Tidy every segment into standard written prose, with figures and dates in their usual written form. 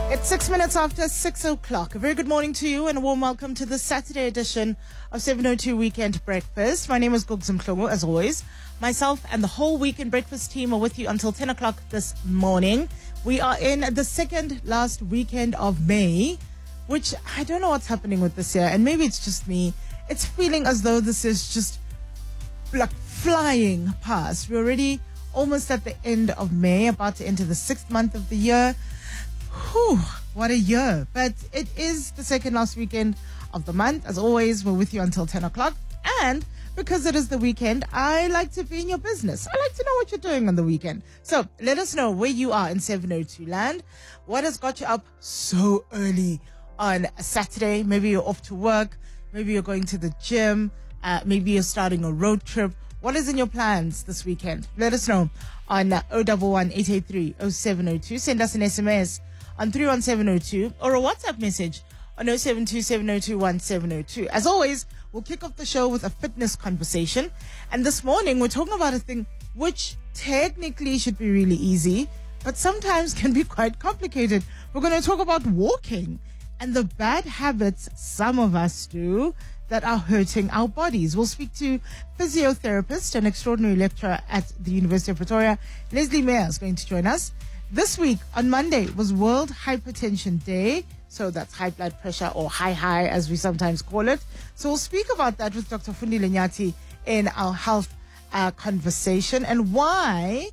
It's 6 minutes after 6 o'clock. A very good morning to you and a warm welcome to the Saturday edition of 702 Weekend Breakfast. My name is Gugs Mhlongo, as always. Myself and the whole Weekend Breakfast team are with you until 10 o'clock this morning. We are in the second last weekend of May, which I don't know what's happening with this year, and maybe it's just me. It's feeling as though this is just like flying past. We're already almost at the end of May, about to enter the 6th month of the year. Whew, what a year. But it is the second last weekend of the month. As always, we're with you until 10 o'clock. And because it is the weekend, I like to be in your business. I like to know what you're doing on the weekend. So let us know where you are in 702 land. What has got you up so early on a Saturday? Maybe you're off to work. Maybe you're going to the gym. Maybe you're starting a road trip. What is in your plans this weekend? Let us know on 011 883 0702. Send us an SMS on 31702 or a WhatsApp message on 072 702 1702. As always, we'll kick off the show with a fitness conversation. And this morning, we're talking about a thing which technically should be really easy, but sometimes can be quite complicated. We're going to talk about walking and the bad habits some of us do that are hurting our bodies. We'll speak to physiotherapist and extraordinary lecturer at the University of Pretoria. Leslie Mayer is going to join us. This week, on Monday, was World Hypertension Day. So that's high blood pressure, or high as we sometimes call it. So we'll speak about that with Dr. Fundile Nyati in our health conversation, and why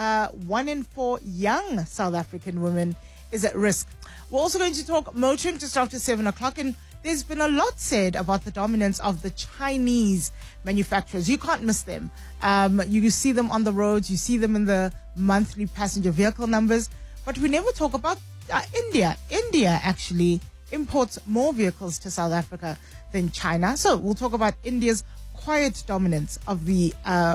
1 in 4 young South African women is at risk. We're also going to talk motoring just after 7 o'clock, and there's been a lot said about the dominance of the Chinese manufacturers. You can't miss them. You see them on the roads. You see them in the monthly passenger vehicle numbers. But we never talk about India. India actually imports more vehicles to South Africa than China. So we'll talk about India's quiet dominance of the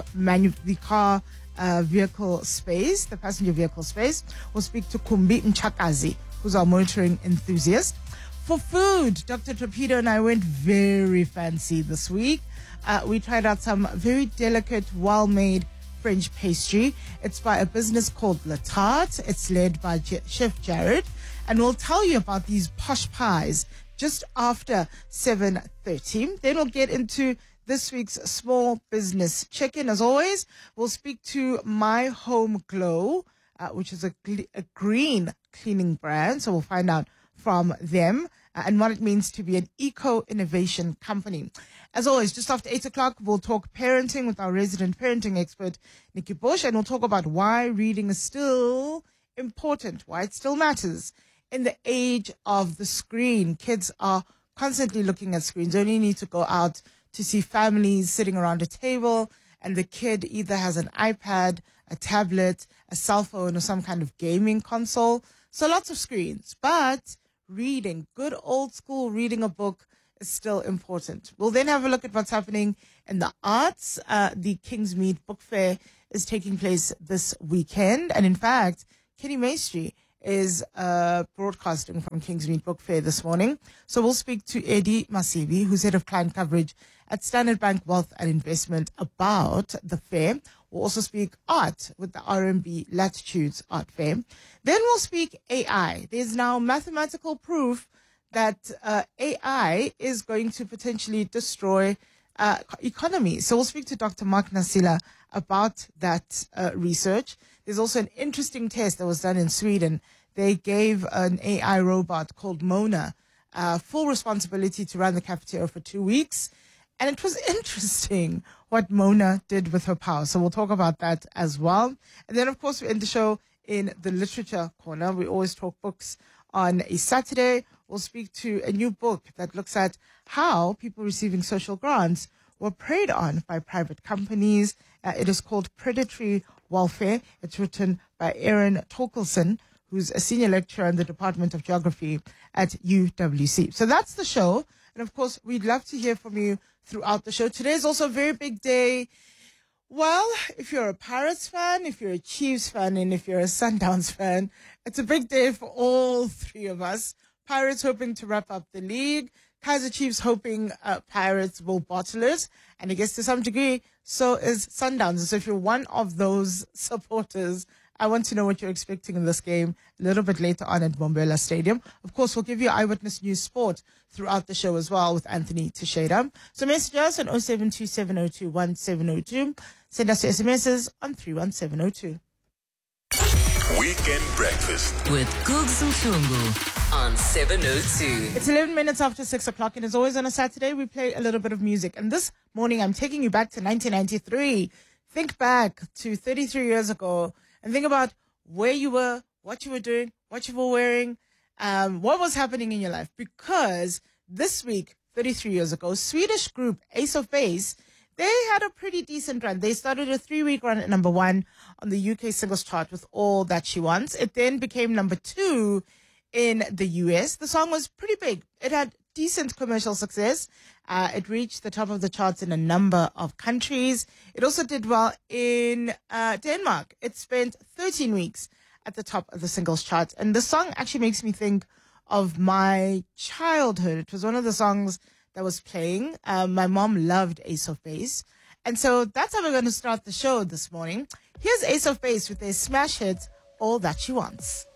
car vehicle space, the passenger vehicle space. We'll speak to Kumbi Nchakazi, who's our motoring enthusiast. For food, Dr. Torpedo and I went very fancy this week. We tried out some very delicate, well-made French pastry. It's by a business called La Tarte. It's led by Chef Jared. And we'll tell you about these posh pies just after 7:30. Then we'll get into this week's small business check-in. As always, we'll speak to My Home Glow, which is a green cleaning brand. So we'll find out from them and what it means to be an eco-innovation company. As always, just after 8 o'clock, we'll talk parenting with our resident parenting expert, Nikki Bush, and we'll talk about why reading is still important, why it still matters in the age of the screen. Kids are constantly looking at screens. You only need to go out to see families sitting around a table, and the kid either has an iPad, a tablet, a cell phone, or some kind of gaming console. So lots of screens, but reading, good old school reading a book, is still important. We'll then have a look at what's happening in the arts. The Kingsmead Book Fair is taking place this weekend. And in fact, Kenny Maestri is broadcasting from Kingsmead Book Fair this morning. So we'll speak to Eddie Masibi, who's head of client coverage at Standard Bank Wealth and Investment, about the fair. We'll also speak art with the RMB Latitudes Art Fair. Then we'll speak AI. There's now mathematical proof that AI is going to potentially destroy economy. So we'll speak to Dr. Mark Nasila about that research. There's also an interesting test that was done in Sweden. They gave an AI robot called Mona full responsibility to run the cafeteria for 2 weeks. And it was interesting what Mona did with her power. So we'll talk about that as well. And then, of course, we end the show in the literature corner. We always talk books on a Saturday. We'll speak to a new book that looks at how people receiving social grants were preyed on by private companies. It is called Predatory Welfare. It's written by Aaron Torkelson, who's a senior lecturer in the Department of Geography at UWC. So that's the show. And of course, we'd love to hear from you throughout the show. Today is also a very big day. Well, if you're a Pirates fan, if you're a Chiefs fan, and if you're a Sundowns fan, it's a big day for all three of us. Pirates hoping to wrap up the league. Kaizer Chiefs hoping Pirates will bottle it. And I guess to some degree, so is Sundowns. So if you're one of those supporters, I want to know what you're expecting in this game a little bit later on at Bombela Stadium. Of course, we'll give you Eyewitness News Sport throughout the show as well with Anthony Teixeira. So message us on 0727021702. Send us your SMSs on 31702. Weekend Breakfast with Googs Mhlungu on 702. It's 11 minutes after 6 o'clock, and as always on a Saturday, we play a little bit of music. And this morning, I'm taking you back to 1993. Think back to 33 years ago and think about where you were, what you were doing, what you were wearing, what was happening in your life. Because this week, 33 years ago, Swedish group Ace of Base, they had a pretty decent run. They started a 3-week run at number 1 on the UK singles chart with All That She Wants. It then became number 2 in the US. The song was pretty big. It had decent commercial success. It reached the top of the charts in a number of countries. It also did well in Denmark. It spent 13 weeks at the top of the singles chart. And the song actually makes me think of my childhood. It was one of the songs that was playing. My mom loved Ace of Base. And so that's how we're going to start the show this morning. Here's Ace of Base with their smash hit, All That She Wants.